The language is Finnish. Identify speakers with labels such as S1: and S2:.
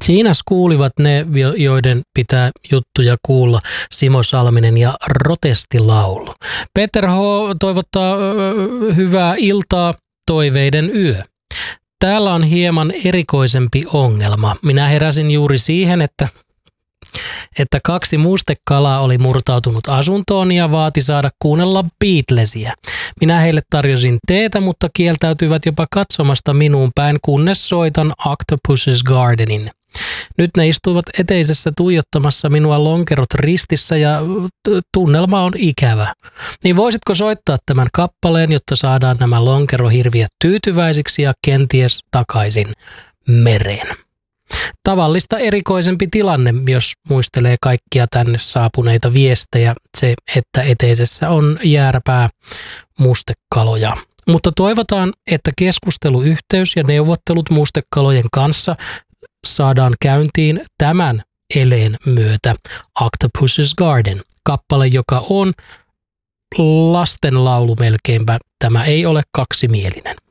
S1: Siinä kuulivat ne, joiden pitää juttuja kuulla, Simo Salminen ja Protestilaulu. Peter H. toivottaa hyvää iltaa, toiveiden yö. Täällä on hieman erikoisempi ongelma. Minä heräsin juuri siihen, että 2 mustekalaa oli murtautunut asuntoon ja vaati saada kuunnella Beatlesia. Minä heille tarjosin teetä, mutta kieltäytyivät jopa katsomasta minuun päin, kunnes soitan Octopus's Gardenin. Nyt ne istuivat eteisessä tuijottamassa minua lonkerot ristissä ja tunnelma on ikävä. Niin voisitko soittaa tämän kappaleen, jotta saadaan nämä lonkerohirviöt tyytyväisiksi ja kenties takaisin mereen? Tavallista erikoisempi tilanne, jos muistelee kaikkia tänne saapuneita viestejä, se, että eteisessä on jääräpää mustekaloja. Mutta toivotaan, että keskusteluyhteys ja neuvottelut mustekalojen kanssa saadaan käyntiin tämän eleen myötä. Octopus's Garden, kappale, joka on lastenlaulu melkeinpä. Tämä ei ole kaksimielinen.